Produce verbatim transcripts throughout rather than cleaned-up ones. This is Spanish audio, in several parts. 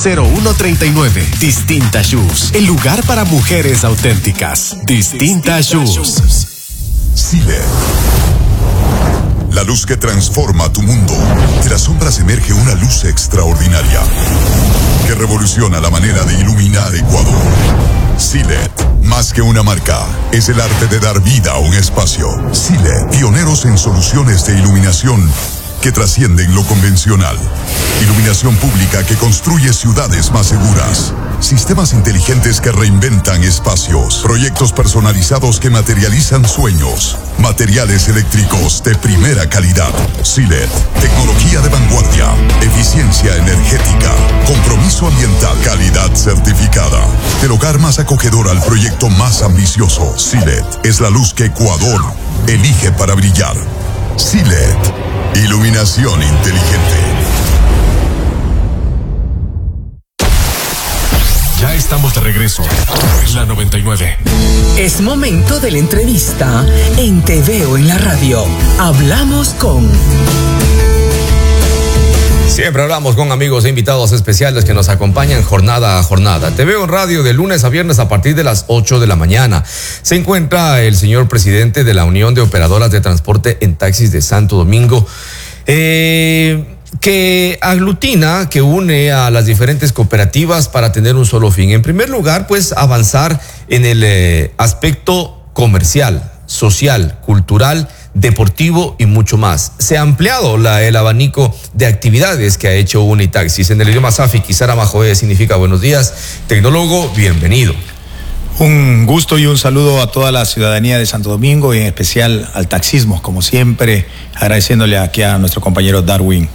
cero uno treinta y nueve. Distinta Shoes, el lugar para mujeres auténticas. Distinta, Distinta Shoes. Silet. La luz que transforma tu mundo. De las sombras emerge una luz extraordinaria que revoluciona la manera de iluminar Ecuador. Silet, más que una marca, es el arte de dar vida a un espacio. Silet, pioneros en soluciones de iluminación que trascienden lo convencional. Iluminación pública que construye ciudades más seguras. Sistemas inteligentes que reinventan espacios. Proyectos personalizados que materializan sueños. Materiales eléctricos de primera calidad. Silet, tecnología de vanguardia. Eficiencia energética. Compromiso ambiental. Calidad certificada. Del hogar más acogedor al proyecto más ambicioso. Silet es la luz que Ecuador elige para brillar. Silet, iluminación inteligente. Ya estamos de regreso. La noventa y nueve. Es momento de la entrevista en Te Veo en la Radio. Hablamos con... Siempre hablamos con amigos e invitados especiales que nos acompañan jornada a jornada. Te Veo en Radio de lunes a viernes a partir de las ocho de la mañana. Se encuentra el señor presidente de la Unión de Operadoras de Transporte en Taxis de Santo Domingo, eh, que aglutina, que une a las diferentes cooperativas para tener un solo fin. En primer lugar, pues avanzar en el eh, aspecto comercial, social, cultural, deportivo y mucho más. Se ha ampliado la, el abanico de actividades que ha hecho Unitaxis. En el idioma Safi, Kisara Majoe significa buenos días. Tecnólogo, bienvenido. Un gusto y un saludo a toda la ciudadanía de Santo Domingo y en especial al taxismo, como siempre, agradeciéndole aquí a nuestro compañero Darwin,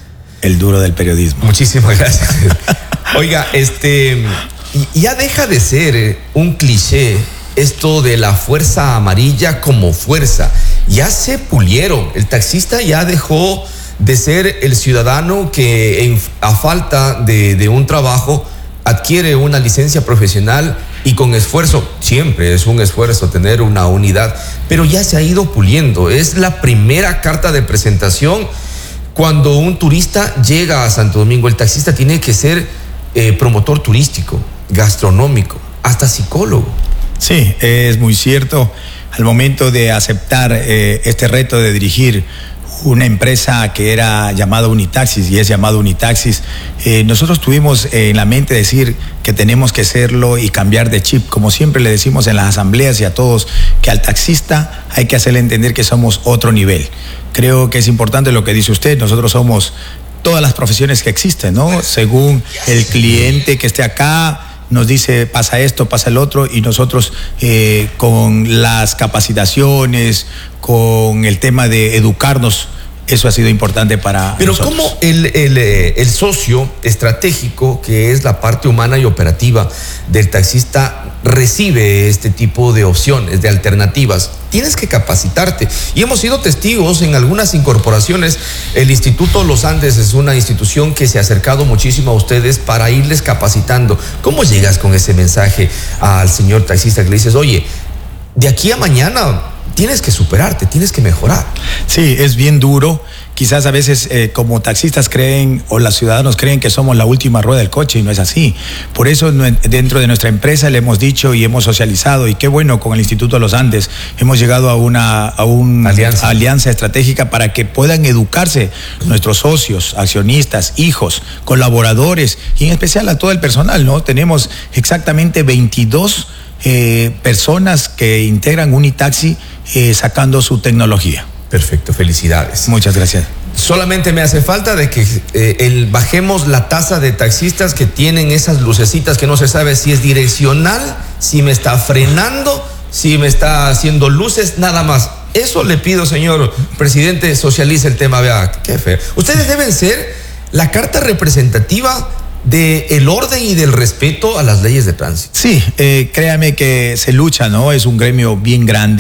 el duro del periodismo. Muchísimas gracias. Oiga, este, ya deja de ser un cliché esto de la fuerza amarilla como fuerza. Ya se pulieron. El taxista ya dejó de ser el ciudadano que en, a falta de, de un trabajo adquiere una licencia profesional y con esfuerzo, siempre es un esfuerzo tener una unidad, pero ya se ha ido puliendo. Es la primera carta de presentación cuando un turista llega a Santo Domingo. El taxista tiene que ser eh, promotor turístico, gastronómico, hasta psicólogo. Sí, es muy cierto. Al momento de aceptar eh, este reto de dirigir una empresa que era llamada Unitaxis y es llamado Unitaxis, eh, nosotros tuvimos en la mente decir que tenemos que hacerlo y cambiar de chip. Como siempre le decimos en las asambleas y a todos, que al taxista hay que hacerle entender que somos otro nivel. Creo que es importante lo que dice usted. Nosotros somos todas las profesiones que existen, ¿no? Según el cliente que esté acá, nos dice pasa esto, pasa el otro, y nosotros eh, con las capacitaciones, con el tema de educarnos, eso ha sido importante para Pero nosotros. ¿cómo el, el, el socio estratégico, que es la parte humana y operativa del taxista, recibe este tipo de opciones, de alternativas? Tienes que capacitarte. Y hemos sido testigos en algunas incorporaciones. El Instituto Los Andes es una institución que se ha acercado muchísimo a ustedes para irles capacitando. ¿Cómo llegas con ese mensaje al señor taxista que le dices, oye, de aquí a mañana tienes que superarte, tienes que mejorar? Sí, es bien duro. Quizás a veces eh, como taxistas creen, o los ciudadanos creen que somos la última rueda del coche, y no es así. Por eso dentro de nuestra empresa le hemos dicho y hemos socializado, y qué bueno, con el Instituto de los Andes hemos llegado a una a una alianza. alianza estratégica para que puedan educarse nuestros socios, accionistas, hijos, colaboradores, y en especial a todo el personal, ¿no? Tenemos exactamente veintidós eh, personas que integran Unitaxi eh, sacando su tecnología. Perfecto, felicidades. Muchas gracias. Solamente me hace falta de que eh, el, bajemos la tasa de taxistas que tienen esas lucecitas que no se sabe si es direccional, si me está frenando, si me está haciendo luces, nada más. Eso le pido, señor presidente, socialice el tema. Vea, qué feo. Ustedes deben ser la carta representativa del orden y del respeto a las leyes de tránsito. Sí, eh, créame que se lucha, ¿no? Es un gremio bien grande.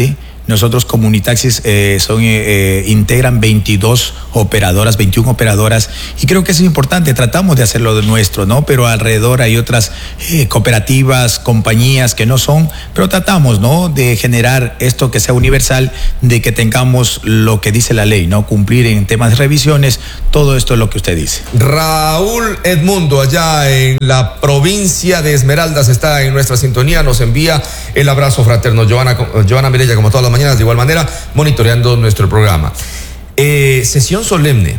nosotros como Unitaxis eh, son, eh, integran veintidós operadoras, veintiuna operadoras, y creo que eso es importante, tratamos de hacerlo de nuestro, ¿no? Pero alrededor hay otras eh, cooperativas, compañías que no son, pero tratamos, ¿no? De generar esto que sea universal, de que tengamos lo que dice la ley, ¿no? Cumplir en temas de revisiones, todo esto es lo que usted dice. Raúl Edmundo, allá en la provincia de Esmeraldas, está en nuestra sintonía, nos envía el abrazo fraterno. Joana, Joana Mireya, como todas las mañanas, de igual manera, monitoreando nuestro programa. Eh, sesión solemne,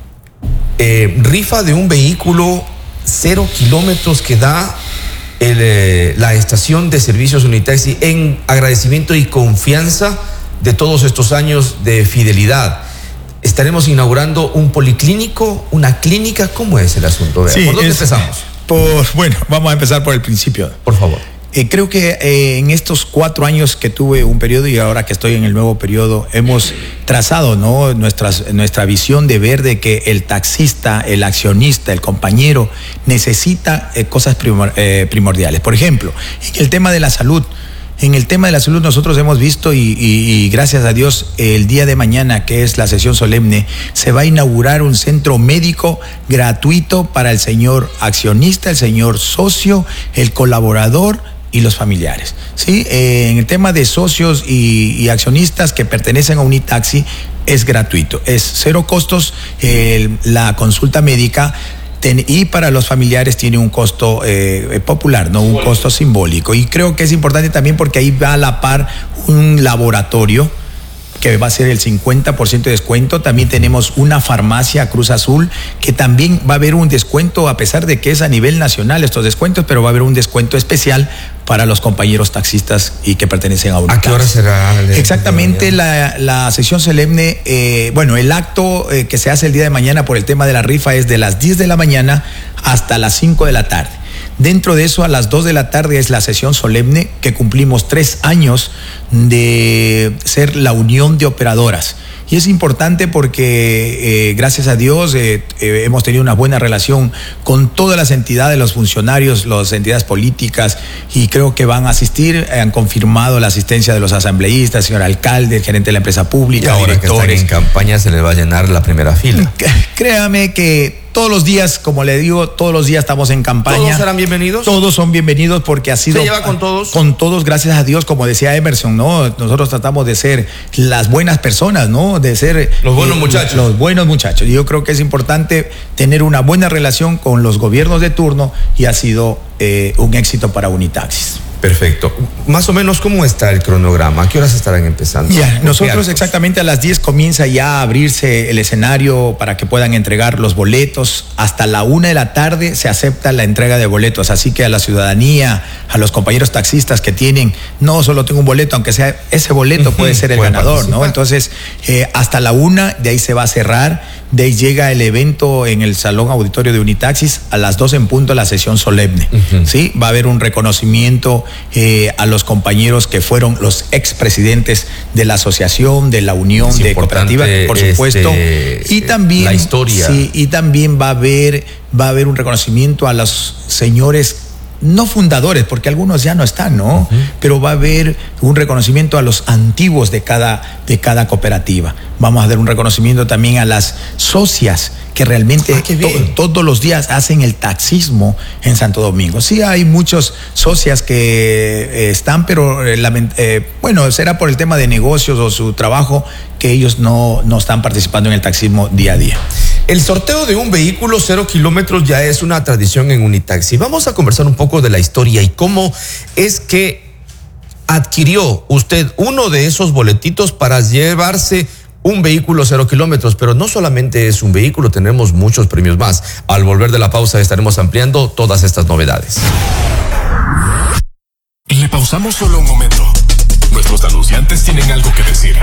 eh, rifa de un vehículo cero kilómetros que da el, eh, la estación de servicios Unitaxi en agradecimiento y confianza de todos estos años de fidelidad. Estaremos inaugurando un policlínico, una clínica. ¿Cómo es el asunto? Vea, Sí, ¿por dónde es, empezamos? Por, bueno, vamos a empezar por el principio. Por favor. Eh, creo que eh, en estos cuatro años que tuve un periodo y ahora que estoy en el nuevo periodo, hemos trazado, ¿no? Nuestras, nuestra visión de ver de que el taxista, el accionista, el compañero necesita eh, cosas primor, eh, primordiales. Por ejemplo, en el tema de la salud. En el tema de la salud nosotros hemos visto y, y, y gracias a Dios el día de mañana, que es la sesión solemne, se va a inaugurar un centro médico gratuito para el señor accionista, el señor socio, el colaborador y los familiares, ¿sí? Eh, en el tema de socios y, y accionistas que pertenecen a Unitaxi es gratuito, es cero costos eh, la consulta médica. Y para los familiares tiene un costo eh, popular, no un costo simbólico. Y creo que es importante también porque ahí va a la par un laboratorio que va a ser el cincuenta por ciento de descuento. También tenemos una farmacia Cruz Azul que también va a haber un descuento, a pesar de que es a nivel nacional estos descuentos, pero va a haber un descuento especial para los compañeros taxistas y que pertenecen a Unitaxi. ¿A qué hora será? Exactamente, la, la sesión solemne, eh, bueno, el acto eh, que se hace el día de mañana por el tema de la rifa es de las diez de la mañana hasta las cinco de la tarde. Dentro de eso, a las dos de la tarde es la sesión solemne, que cumplimos tres años de ser la unión de operadoras. Y es importante porque, eh, gracias a Dios, eh, eh, hemos tenido una buena relación con todas las entidades, los funcionarios, las entidades políticas, y creo que van a asistir. Han confirmado la asistencia de los asambleístas, señor alcalde, el gerente de la empresa pública, y ahora directores. Que están en campaña se les va a llenar la primera fila. Créame que todos los días, como le digo, todos los días estamos en campaña. ¿Todos serán bienvenidos? Todos son bienvenidos porque ha sido... ¿Se lleva con todos? Con todos, gracias a Dios, como decía Emerson, ¿no? Nosotros tratamos de ser las buenas personas, ¿no? De ser... Los buenos eh, muchachos. Los buenos muchachos. Y yo creo que es importante tener una buena relación con los gobiernos de turno y ha sido eh, un éxito para Unitaxis. Perfecto. Más o menos, ¿cómo está el cronograma? ¿A qué horas estarán empezando? Ya, nosotros exactamente a las diez comienza ya a abrirse el escenario para que puedan entregar los boletos. Hasta la una de la tarde se acepta la entrega de boletos. Así que a la ciudadanía, a los compañeros taxistas que tienen, no solo tengo un boleto, aunque sea ese boleto puede ser el ganador, participar, ¿no? Entonces, eh, hasta la una, de ahí se va a cerrar. De ahí llega el evento en el Salón Auditorio de Unitaxis a las dos en punto, la sesión solemne. Uh-huh. ¿Sí? Va a haber un reconocimiento eh, a los compañeros que fueron los expresidentes de la asociación, de la unión es de cooperativas, por supuesto. Este, y también la historia. Sí, y también va a haber, va a haber un reconocimiento a los señores no fundadores, porque algunos ya no están, ¿no? Uh-huh. Pero va a haber un reconocimiento a los antiguos de cada, de cada cooperativa. Vamos a dar un reconocimiento también a las socias que realmente ah, to, todos los días hacen el taxismo en Santo Domingo. Sí, hay muchos socias que eh, están, pero eh, eh, bueno, será por el tema de negocios o su trabajo que ellos no, no están participando en el taxismo día a día. El sorteo de un vehículo cero kilómetros ya es una tradición en Unitaxi. Vamos a conversar un poco de la historia y cómo es que adquirió usted uno de esos boletitos para llevarse un vehículo cero kilómetros, pero no solamente es un vehículo, tenemos muchos premios más. Al volver de la pausa estaremos ampliando todas estas novedades. Le pausamos solo un momento. Nuestros anunciantes tienen algo que decir.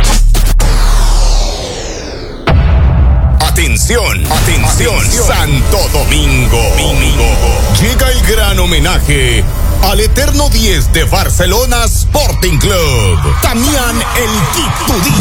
Atención, atención, atención, Santo Domingo. Domingo. Llega el gran homenaje al eterno diez de Barcelona Sporting Club, Damián El Titudí.